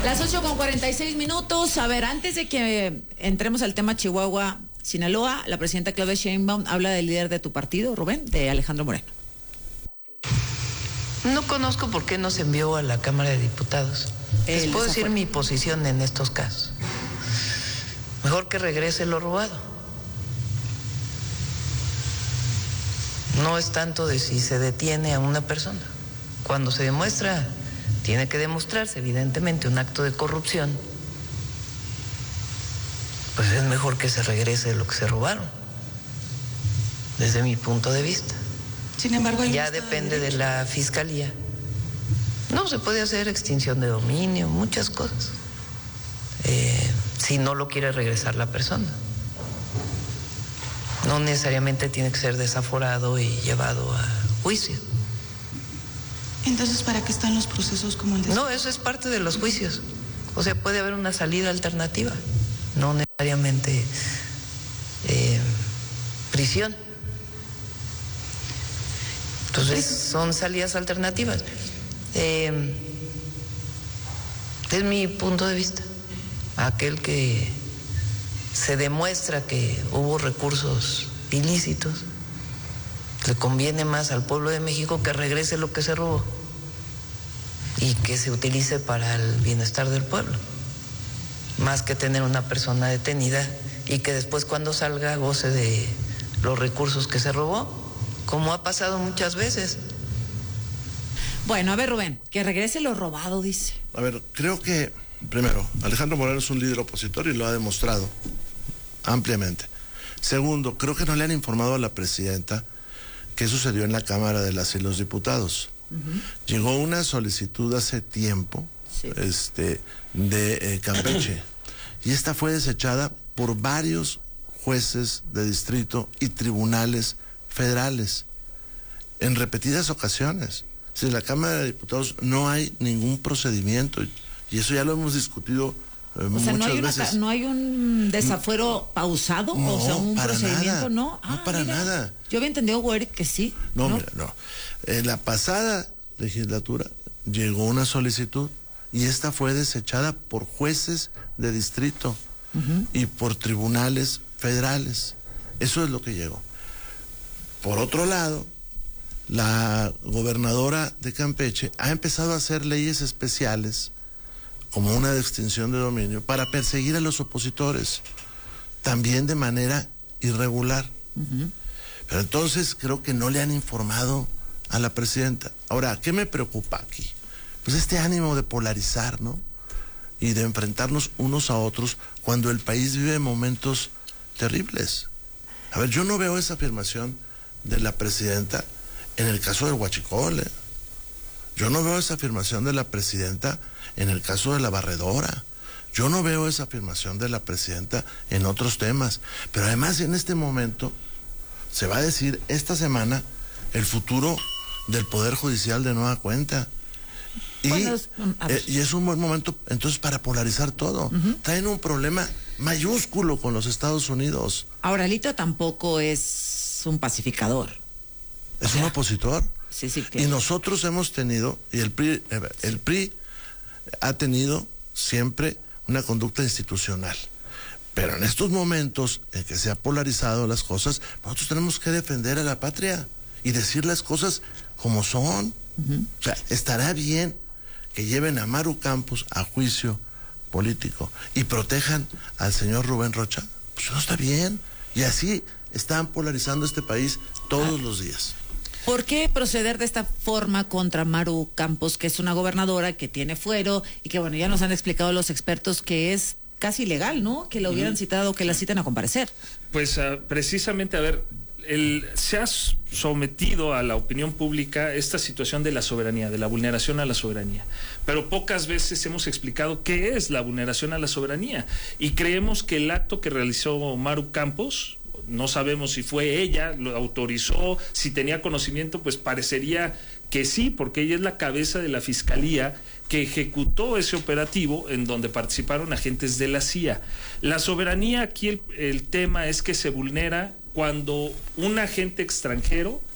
Las 8:46. A ver, antes de que entremos al tema Chihuahua, Sinaloa, la presidenta Claudia Sheinbaum habla del líder de tu partido, Rubén, de Alejandro Moreno. No conozco por qué no se envió a la Cámara de Diputados. Les puedo decir mi posición en estos casos. Mejor que regrese lo robado. No es tanto de si se detiene a una persona. Cuando se demuestra, tiene que demostrarse evidentemente un acto de corrupción, pues es mejor que se regrese lo que se robaron, desde mi punto de vista. Sin embargo, ya depende de la fiscalía. No, se puede hacer extinción de dominio, muchas cosas, si no lo quiere regresar la persona. No necesariamente tiene que ser desaforado y llevado a juicio. Entonces, ¿para qué están los procesos como el de... No, eso es parte de los juicios. O sea, puede haber una salida alternativa, no necesariamente prisión. Entonces, son salidas alternativas. Es mi punto de vista. Aquel que se demuestra que hubo recursos ilícitos, le conviene más al pueblo de México que regrese lo que se robó y que se utilice para el bienestar del pueblo, más que tener una persona detenida y que después cuando salga goce de los recursos que se robó, como ha pasado muchas veces. Bueno, a ver, Rubén, que regrese lo robado, dice. A ver, creo que, primero, Alejandro Moreno es un líder opositor y lo ha demostrado ampliamente. Segundo, creo que no le han informado a la presidenta qué sucedió en la Cámara de las y los Diputados. Llegó una solicitud hace tiempo, sí, de Campeche, y esta fue desechada por varios jueces de distrito y tribunales federales en repetidas ocasiones. Si en la Cámara de Diputados no hay ningún procedimiento, y eso ya lo hemos discutido muchas veces. ¿No hay un desafuero pausado? No, o sea, un para procedimiento, nada, ¿no? No, para nada. Yo había entendido, Güey, que sí. No, mira, no. En la pasada legislatura llegó una solicitud y esta fue desechada por jueces de distrito y por tribunales federales. Eso es lo que llegó. Por otro lado, la gobernadora de Campeche ha empezado a hacer leyes especiales, como una de extinción de dominio, para perseguir a los opositores, también de manera irregular. Pero entonces creo que no le han informado a la presidenta. Ahora, ¿qué me preocupa aquí? Pues este ánimo de polarizar, ¿no? Y de enfrentarnos unos a otros cuando el país vive momentos terribles. A ver, yo no veo esa afirmación de la presidenta en el caso del huachicol. Yo no veo esa afirmación de la presidenta en el caso de la barredora. Yo no veo esa afirmación de la presidenta en otros temas. Pero además en este momento se va a decir esta semana el futuro del Poder Judicial de nueva cuenta. Y, bueno, y es un buen momento entonces para polarizar todo. Traen un problema mayúsculo con los Estados Unidos. Ahora, Alito tampoco es un pacificador. Es un opositor. Sí, sí. Y nosotros hemos tenido, y el PRI ha tenido siempre una conducta institucional. Pero en estos momentos en que se ha polarizado las cosas, nosotros tenemos que defender a la patria y decir las cosas como son. O sea, estará bien que lleven a Maru Campos a juicio político y protejan al señor Rubén Rocha. Pues no está bien. Y así están polarizando este país todos los días. ¿Por qué proceder de esta forma contra Maru Campos, que es una gobernadora que tiene fuero y que, bueno, ya nos han explicado los expertos que es casi ilegal, ¿no? Que la hubieran citado, que la citen a comparecer. Pues precisamente, a ver, se ha sometido a la opinión pública esta situación de la soberanía, de la vulneración a la soberanía, pero pocas veces hemos explicado qué es la vulneración a la soberanía, y creemos que el acto que realizó Maru Campos, no sabemos si fue ella, lo autorizó, si tenía conocimiento, pues parecería que sí, porque ella es la cabeza de la fiscalía que ejecutó ese operativo en donde participaron agentes de la CIA. La soberanía aquí, el tema es que se vulnera cuando un agente extranjero